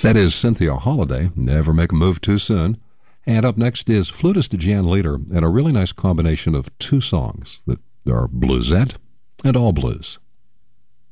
That is Cynthia Holiday, Never Make a Move Too Soon. And up next is flutist Jan Leader, and a really nice combination of two songs that are bluesette and all blues.